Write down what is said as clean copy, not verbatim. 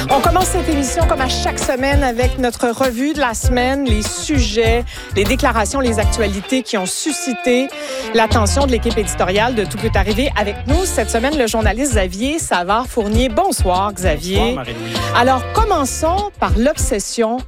On commence cette émission comme à chaque semaine avec notre revue de la semaine, les sujets, les déclarations, les actualités qui ont suscité l'attention de l'équipe éditoriale de Tout peut arriver. Avec nous cette semaine, le journaliste Xavier Savard-Fournier. Bonsoir Xavier. Bonsoir Marie-Louise. Alors commençons par l'obsession